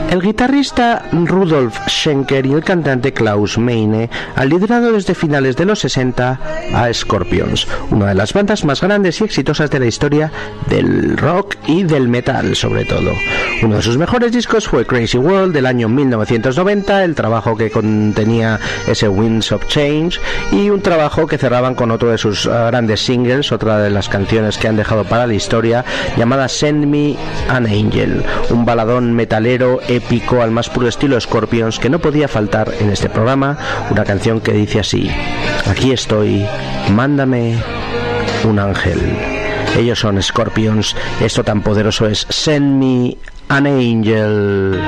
El guitarrista Rudolf Schenker y el cantante Klaus Meine han liderado desde finales de los 60 a Scorpions, una de las bandas más grandes y exitosas de la historia del rock y del metal, sobre todo. Uno de sus mejores discos fue Crazy World del año 1990, el trabajo que contenía ese Winds of Change, y un trabajo que cerraban con otro de sus grandes singles, otra de las canciones que han dejado para la historia, llamada Send Me an Angel, un baladón metalero épico al más puro estilo Scorpions que no podía faltar en este programa, una canción que dice así: aquí estoy, mándame un ángel. Ellos son Scorpions, esto tan poderoso es Send Me an Angel.